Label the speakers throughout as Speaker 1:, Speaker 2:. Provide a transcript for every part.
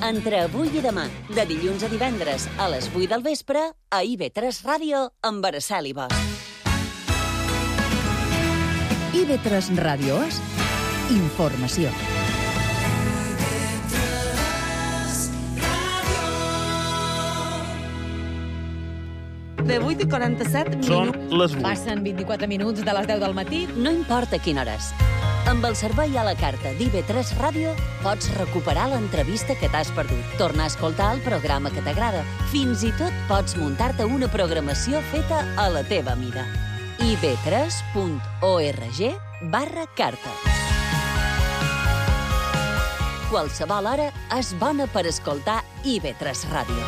Speaker 1: Entre avui i demà, de dilluns a divendres, a les 8 del vespre, a IB3 Ràdio, amb Araceli Bosch.
Speaker 2: IB3 Ràdio és informació.
Speaker 3: De 8 i 47 minuts.
Speaker 4: Són les 8.
Speaker 2: Passen 24 minuts de les 10 del matí.
Speaker 1: No importa quina hores. Amb el servei a la carta d'IB3 Ràdio pots recuperar l'entrevista que t'has perdut, tornar a escoltar el programa que t'agrada. Fins i tot pots muntar-te una programació feta a la teva mida. ib3.org/carta. Qualsevol hora és bona per escoltar IB3 Ràdio.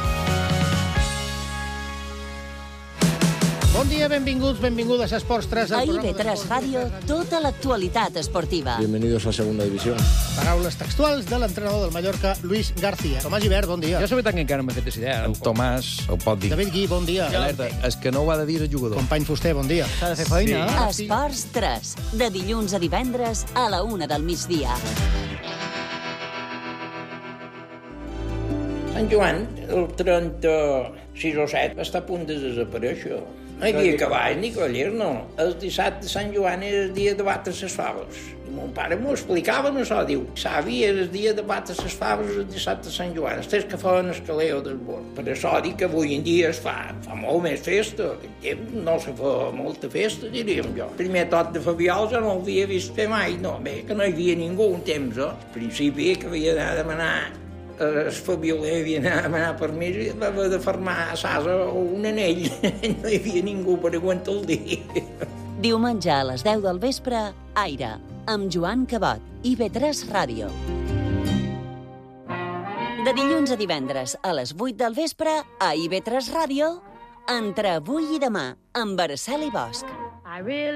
Speaker 5: Bon dia, benvinguts, benvingudes a Esports 3.
Speaker 1: A IB3 Ràdio, tota l'actualitat esportiva.
Speaker 6: Bienvenidos a Segunda División.
Speaker 5: Paraules textuals de l'entrenador del Mallorca, Luis García. Tomàs Gibert, bon dia.
Speaker 7: Jo sabia tant que encara no m'he fet idea. En Tomàs ho pot dir.
Speaker 5: David Gui, bon dia.
Speaker 7: Alerta, és que no ho ha de dir el jugador.
Speaker 5: Company Fuster, bon dia. S'ha de fer feina,
Speaker 1: Sí. Esports 3, de dilluns a divendres a la 1 del migdia.
Speaker 8: Sant Joan, el 36 o 7, està a punt de desaparèixer. No hi havia cavall ni cavallers, no. El dissabte de Sant Joan era el dia de batre les faves. I mon pare m'ho explicava, no això, diu. Savi era el dia de batre les faves el dissabte de Sant Joan. Els que feien el caleo del bord. Per això dic que avui en dia es fa molt més festa. Aquell temps no se fa molta festa, diríem jo. Primer tot de Fabiol jo no ho havia vist fer mai, no. Bé, que no hi havia ningú un temps, Al principi que havia d'anar a demanar el Fabioler havia d'anar a demanar permís i va haver de fermar a Sasa o un anell. No hi havia ningú per aguantar el dia.
Speaker 1: Diumenge a les 10 del vespre, Aire, amb Joan Cabot, IB3 Ràdio. De dilluns a divendres a les 8 del vespre, a IB3 Ràdio, entre avui i demà, amb Araceli Bosch.